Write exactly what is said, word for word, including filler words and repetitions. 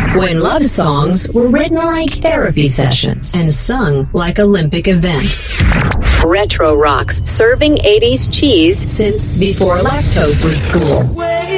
When love songs were written like therapy sessions and sung like Olympic events. Retro Rocks, serving eighties cheese since before lactose was cool.